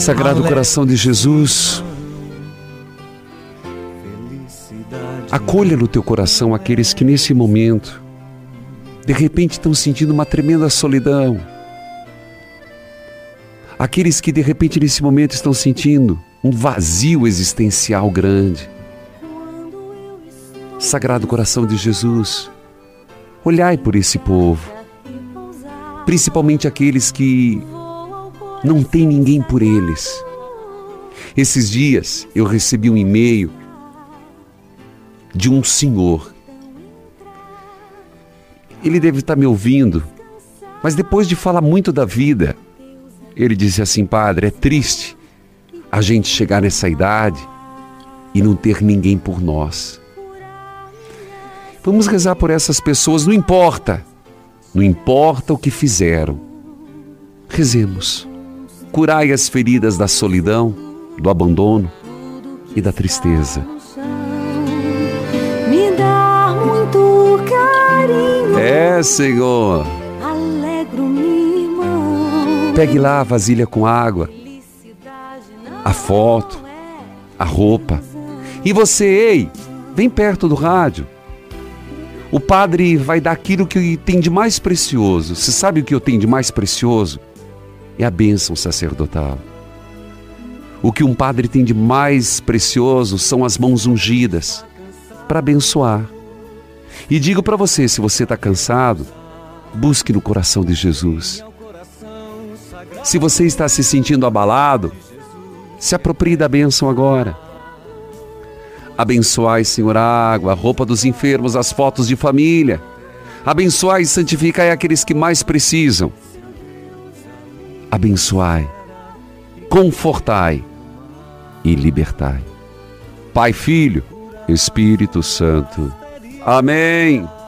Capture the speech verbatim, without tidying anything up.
Sagrado coração de Jesus, acolha no teu coração aqueles que nesse momento, de repente estão sentindo uma tremenda solidão. Aqueles que de repente nesse momento estão sentindo um vazio existencial grande. Sagrado coração de Jesus, olhai por esse povo, principalmente aqueles que não tem ninguém por eles. Esses dias eu recebi um e-mail de um senhor. Ele deve estar me ouvindo, mas depois de falar muito da vida, ele disse assim: padre, é triste a gente chegar nessa idade e não ter ninguém por nós. Vamos rezar por essas pessoas, não importa, não importa o que fizeram. Rezemos. Curai as feridas da solidão, do abandono e da tristeza. Me dá muito carinho. É, Senhor. Alegro-me, irmão. Pegue lá a vasilha com água, a foto, a roupa. E você, ei, vem perto do rádio. O padre vai dar aquilo que tem de mais precioso. Você sabe o que eu tenho de mais precioso? É a bênção sacerdotal. O que um padre tem de mais precioso são as mãos ungidas para abençoar. E digo para você, se você está cansado, busque no coração de Jesus. Se você está se sentindo abalado, se aproprie da bênção agora. Abençoai, Senhor, a água, a roupa dos enfermos, as fotos de família. Abençoai e santificai aqueles que mais precisam. Abençoai, confortai e libertai. Pai, Filho, Espírito Santo. Amém.